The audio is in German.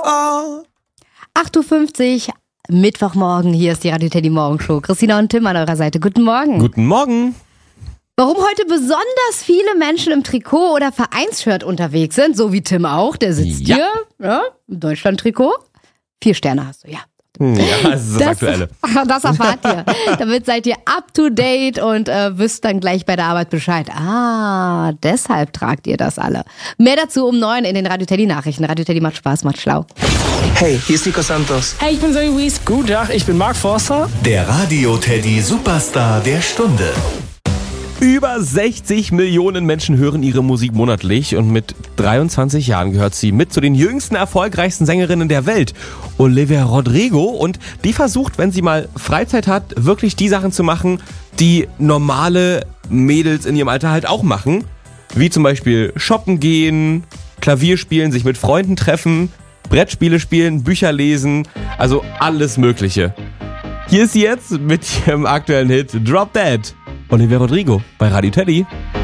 8.50 Uhr, Mittwochmorgen, hier ist die Radio Teddy Morgenshow. Christina und Tim an eurer Seite, guten Morgen. Guten Morgen. Warum heute besonders viele Menschen im Trikot oder Vereinsshirt unterwegs sind, so wie Tim auch, der sitzt hier, im Deutschland-Trikot. 4 Sterne hast du, ja. Ja, das ist das Aktuelle. Das erfahrt ihr. Damit seid ihr up to date und wisst dann gleich bei der Arbeit Bescheid. Deshalb tragt ihr das alle. Mehr dazu um 9 in den Radio Teddy Nachrichten. Radio Teddy macht Spaß, macht schlau. Hey, hier ist Nico Santos. Hey, ich bin Zoe Wies. Guten Tag, ich bin Mark Forster. Der Radio Teddy Superstar der Stunde. Über 60 Millionen Menschen hören ihre Musik monatlich und mit 23 Jahren gehört sie mit zu den jüngsten erfolgreichsten Sängerinnen der Welt. Olivia Rodrigo, und die versucht, wenn sie mal Freizeit hat, wirklich die Sachen zu machen, die normale Mädels in ihrem Alter halt auch machen. Wie zum Beispiel shoppen gehen, Klavier spielen, sich mit Freunden treffen, Brettspiele spielen, Bücher lesen, also alles Mögliche. Hier ist sie jetzt mit ihrem aktuellen Hit Drop Dead. Olivia Rodrigo bei Radio Teddy.